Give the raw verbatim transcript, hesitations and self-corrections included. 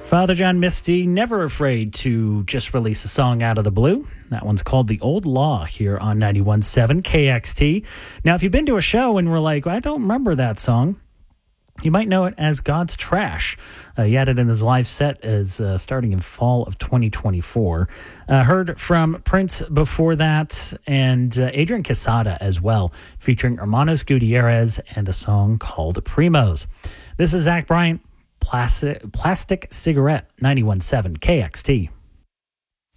Father John Misty, never afraid to just release a song out of the blue. That one's called The Old Law here on ninety-one point seven K X T. Now, if you've been to a show and were like, I don't remember that song, you might know it as God's Trash. Uh, he had it in his live set as uh, starting in fall of twenty twenty-four. Uh, heard from Prince before that, and uh, Adrian Quesada as well, featuring Hermanos Gutierrez and a song called Primos. This is Zach Bryant, Plastic, Plastic Cigarette, ninety-one point seven K X T.